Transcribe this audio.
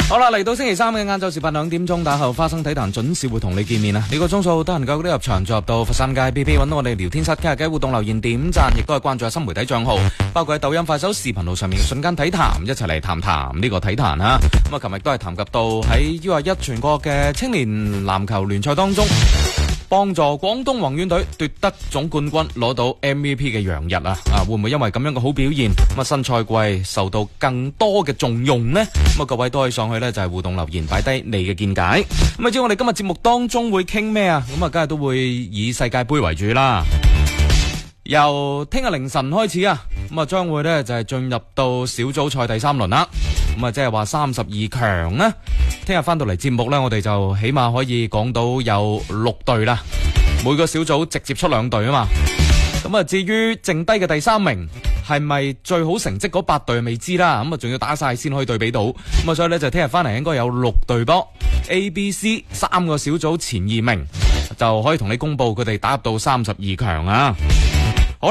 好啦，嚟到星期三嘅晏晝時分2點鐘打後，花生體壇準時會同你見面啊！呢個鐘數得閒夠啲入場，再入到佛山街 PP 揾到我哋聊天室傾下偈，互動留言點讚，亦都係關注下新媒體賬號，包括喺抖音、快手、視頻號上面嘅瞬間體壇，一齊嚟談談呢個體壇啊！咁啊，琴日都係談及到喺 U21 全國嘅青年籃球聯賽當中，幫助廣東宏遠隊奪得總冠軍，攞到 MVP 嘅楊日啊！會唔會因為咁樣嘅好表現，咁啊新賽季受到更多嘅重用呢？咁啊各位都可以上去呢，就係互動留言，擺低你嘅見解。咁啊至於我哋今日節目當中會傾咩啊？咁啊梗係都會以世界盃為主啦。由聽日凌晨開始啊，咁啊將會呢，就係進入到小組賽第3輪啦。咁啊即係話32強呢。聽日翻到嚟節目呢，我哋就起碼可以講到有6隊啦，每個小組直接出2隊啊嘛。咁啊至於剩低嘅第3名係咪最好成績嗰8隊未知啦，咁啊仲要打晒先可以對比到。咁啊所以呢，就聽日翻嚟應該有6隊波 A、B、C 3個小組前2名就可以同你公布佢哋打入到32強啊。